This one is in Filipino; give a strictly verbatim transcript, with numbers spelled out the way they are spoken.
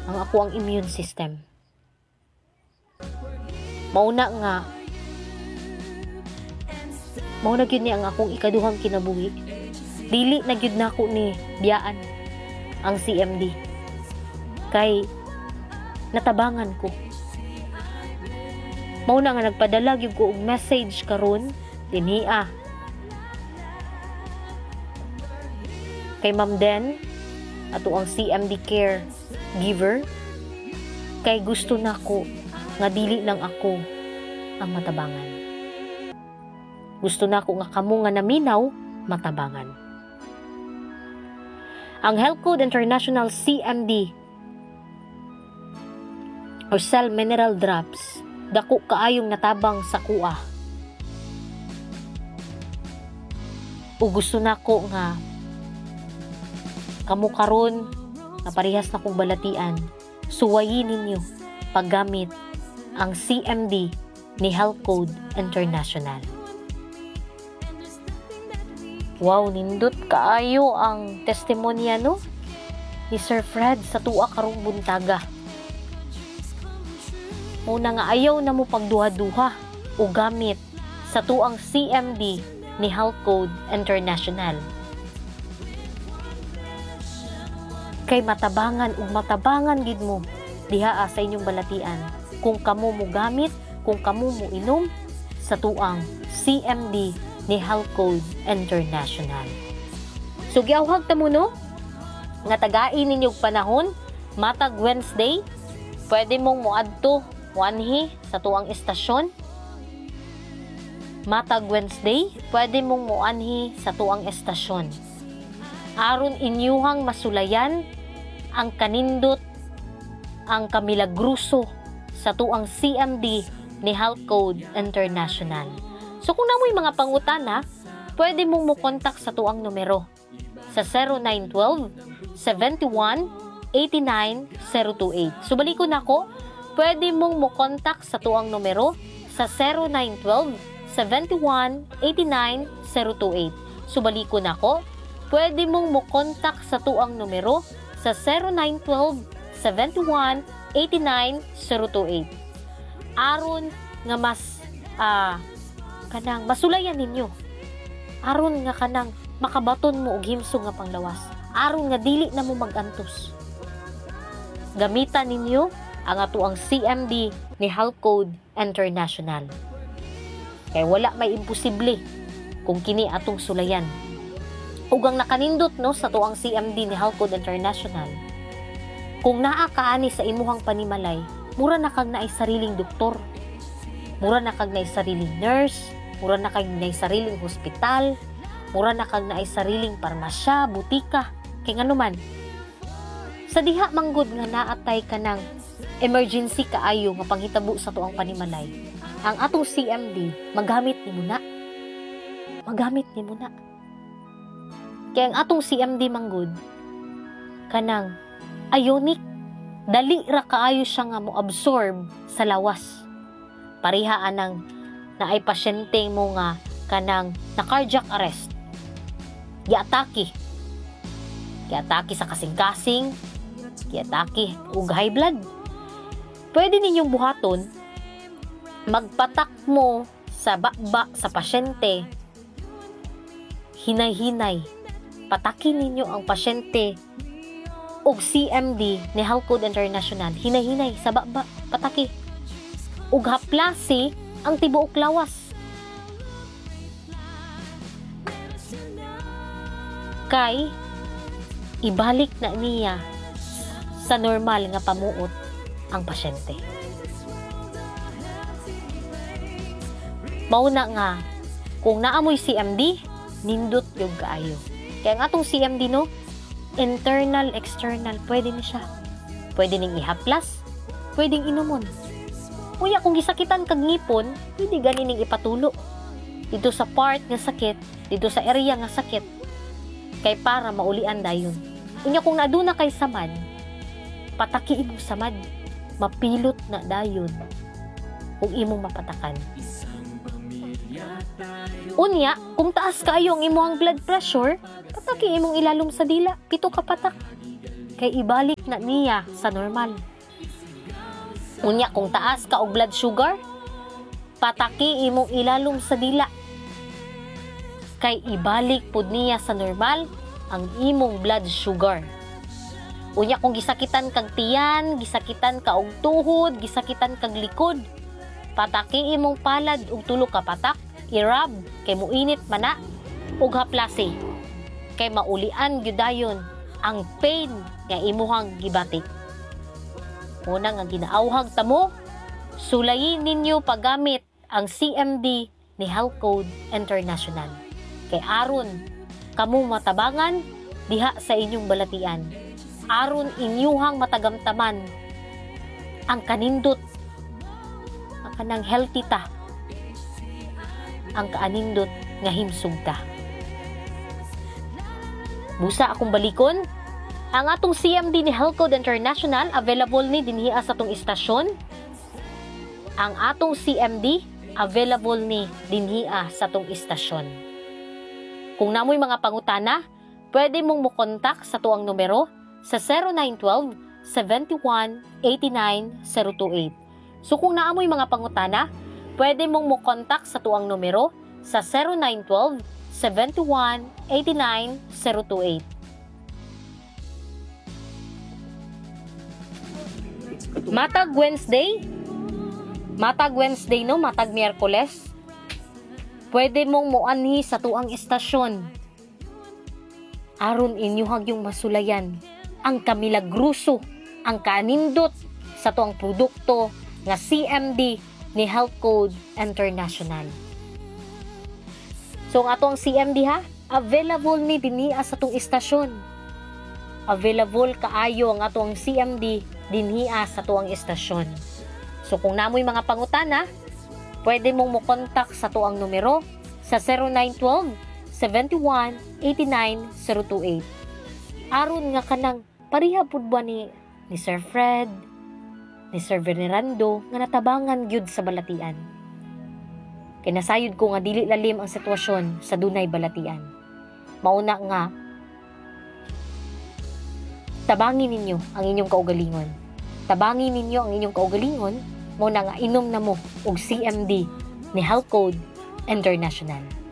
ang ako ang immune system. Mauna nga, mauna gyud ni ang akong ikaduhang kinabuhi. Dili na gyud nako ni biyaan ang C M D. Kay natabangan ko. Mauna nga nagpadala gyud ko og message karon dinhi-a kay Ma'am Den ato ang C M D care giver, kay gusto nako nga dili lang ako ang matabangan. Gusto nako nga kamo nga naminaw matabangan. Ang Health Code International C M D or Cell Mineral Drops dako kaayong natabang sa kuha. O gusto nako nga kamo karon na parehas na kong balatian, suwayin ninyo paggamit ang C M D ni Health Code International. Wow, nindot kaayo ang testimonya no ni Sir Fred sa tuwa karong buntaga. Muna nga ayaw na mo pagduha-duha o gamit sa tuang C M D ni Health Code International. Kay matabangan ug matabangan gid mo diha sa inyong balatian kung kamo mo gamit, kung kamo mo inom sa tuang C M D ni Health Code International. So giawhag ta mo no nga tagain ninyong panahon matag Wednesday, pwede mong moadto wanhi sa tuang estasyon. Matag Wednesday, pwede mong moanhi sa tuang estasyon. Aron inyuhang masulayan ang kanindot, ang kamilagruso sa tuang C M D ni Health Code International. So kung namoy mga pangutana, pwede mong mo-contact sa tuang numero sa zero nine one two, seven one, eight nine zero two eight. So balikon nako, pwede mong mo-contact sa tuang numero sa zero nine one two, seven one, eight nine zero two eight. So balikon nako, pwede mong mo-contact sa tuang numero sa zero nine one two, seven one, eight nine zero two eight. Aron nga mas uh, kanang masulayan ninyo. Aron nga kanang makabaton mo og himsog nga panglawas. Aron nga dili na mo magantos. Gamitan ninyo ang atuang C M D ni Health Code International. Kay wala may imposible kung kini atong sulayan. Ug ang nakanindot no sa tuang C M D ni Health Code International, kung naa kaani sa imuhang panimalay, mura na kag naay sariling doktor, mura na kag naay sariling nurse, mura na kag naay sariling hospital, mura na kag naay sariling parmasya, butika, kay nganuman. Sa diha manggod nga naatay kanang emergency kaayo nga panghitabo sa tuang panimalay, ang atong C M D magamit nimo na. Magamit nimo na. Kaya ang atong C M D manggod kanang ionic, dali ra kaayo siya nga mo absorb sa lawas. Pareha anang naay pasyente mo nga kanang na cardiac arrest. Giatake. Giatake sa kasing-kasing, giatake ug high blood. Pwede ninyong buhaton, magpatak mo sa bakba sa pasyente, hinay-hinay, patakin ninyo ang pasyente og C M D ni Health Code International, hinay-hinay sa bakba, pataki, ug haplasi ang tibuok lawas. Kay ibalik na niya sa normal nga pamuot ang pasyente. Mauna nga, kung naamoy C M D, nindot yung kaayo. Kaya ang atong C M D no, internal, external, pwede ni siya. Pwede ning ihaplas, pwedeng inumon. Unya, kung gisakitan kag ngipon, pwede ganin ning ipatulo. Dito sa part nga sakit, dito sa area nga sakit, kay para maulian dayon. Unya, kung naduna kay samad, pataki imong samad, mapilot na dayon kung imong mapatakan. Unya, kung taas kaayo ang imong blood pressure, pataki imong ilalom sa dila, pito ka patak. kay ibalik na niya sa normal. Unya kung taas ka og blood sugar, pataki imong ilalom sa dila, kay ibalik pud niya sa normal ang imong blood sugar. Unya kung gisakitan kag tiyan, gisakitan ka og tuhod, gisakitan kag likod, pataki imong palad og tulo ka patak, i-rub kay muinit mana ug haplasi, kay maulian gyud dayon ang pain nga imuhang gibatik. Una nga ginaawhag tamo, sulayin ninyo paggamit ang C M D ni Health Code International, kay aron kamo matabangan diha sa inyong balatian, aron inyuhang matagamtaman ang kanindot, ang kanang healthy ta, ang kaanindot nga himsog ta. Busa akong balikon, ang atong C M D ni Health Code International available ni dinhi sa atong istasyon. Ang atong C M D available ni dinhi sa atong istasyon. Kung namoy mga pangutana, pwede mong mo-contact sa tuang numero sa zero nine one two, seven one, eight nine zero two eight. So kung naamoy mga pangutana, pwede mong mo-contact sa tuang numero sa zero nine one two, seven one, eight nine zero two eight. Matag Wednesday, matag Wednesday no, matag Miyerkules, pwede mong muanhi sa tuang istasyon aron inyuhag yung masulayan ang kamilagruso, ang kanindot sa tuang produkto nga C M D ni Health Code International. So ang atong C M D ha, available ni dinhi sa atong istasyon. Available kaayo ang atong C M D dinhi sa tuang istasyon. So kung namoy mga pangutana, pwede mong mo-contact sa tuang numero sa zero nine one two, seven one, eight nine zero two eight. Aron nga kanang pareha pud ba ni ni Sir Fred, ni Sir Venerando nga natabangan gyud sa balatian. Kay nasayod ko nga dili lalim ang sitwasyon sa dunay balatian. Mauna nga tabangin ninyo ang inyong kaugalingon. Tabangin ninyo ang inyong kaugalingon, mo na nga inom na mo og C M D ni Health Code International.